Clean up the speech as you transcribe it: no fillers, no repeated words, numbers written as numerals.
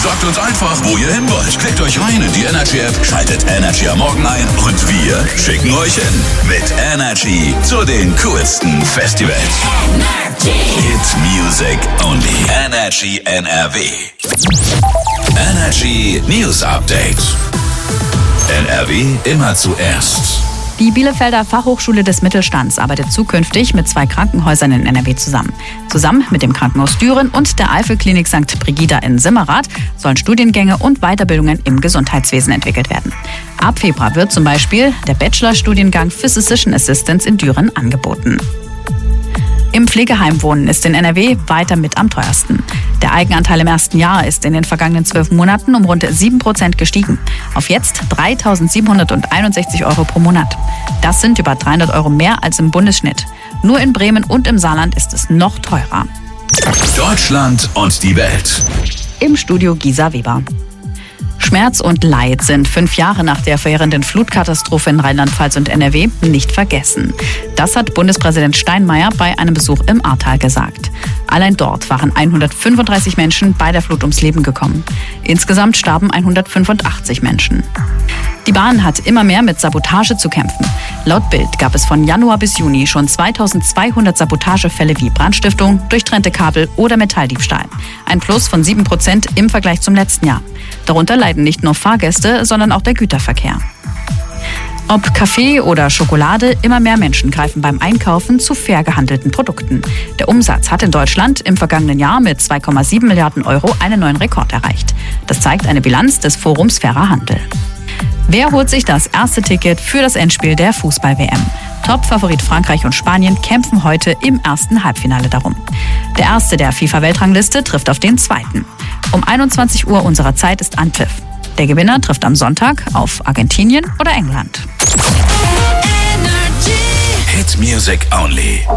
Sagt uns einfach, wo ihr hin wollt. Klickt euch rein in die Energy App, schaltet Energy am Morgen ein und wir schicken euch hin. Mit Energy zu den coolsten Festivals. Hit Music Only. Energy NRW. Energy News Update. NRW immer zuerst. Die Bielefelder Fachhochschule des Mittelstands arbeitet zukünftig mit 2 Krankenhäusern in NRW zusammen. Zusammen mit dem Krankenhaus Düren und der Eifelklinik St. Brigida in Simmerath sollen Studiengänge und Weiterbildungen im Gesundheitswesen entwickelt werden. Ab Februar wird zum Beispiel der Bachelorstudiengang Physician Assistance in Düren angeboten. Im Pflegeheim wohnen ist in NRW weiter mit am teuersten. Der Eigenanteil im ersten Jahr ist in den vergangenen 12 Monaten um rund 7% gestiegen. Auf jetzt 3.761 € pro Monat. Das sind über 300 € mehr als im Bundesschnitt. Nur in Bremen und im Saarland ist es noch teurer. Deutschland und die Welt. Im Studio Gisa Weber. Schmerz und Leid sind 5 Jahre nach der verheerenden Flutkatastrophe in Rheinland-Pfalz und NRW nicht vergessen. Das hat Bundespräsident Steinmeier bei einem Besuch im Ahrtal gesagt. Allein dort waren 135 Menschen bei der Flut ums Leben gekommen. Insgesamt starben 185 Menschen. Die Bahn hat immer mehr mit Sabotage zu kämpfen. Laut Bild gab es von Januar bis Juni schon 2200 Sabotagefälle wie Brandstiftung, durchtrennte Kabel oder Metalldiebstahl. Ein Plus von 7% im Vergleich zum letzten Jahr. Darunter leiden nicht nur Fahrgäste, sondern auch der Güterverkehr. Ob Kaffee oder Schokolade, immer mehr Menschen greifen beim Einkaufen zu fair gehandelten Produkten. Der Umsatz hat in Deutschland im vergangenen Jahr mit 2,7 Milliarden € einen neuen Rekord erreicht. Das zeigt eine Bilanz des Forums Fairer Handel. Wer holt sich das erste Ticket für das Endspiel der Fußball-WM? Top-Favorit Frankreich und Spanien kämpfen heute im ersten Halbfinale darum. Der erste der FIFA-Weltrangliste trifft auf den zweiten. Um 21 Uhr unserer Zeit ist Anpfiff. Der Gewinner trifft am Sonntag auf Argentinien oder England. Hit Music Only.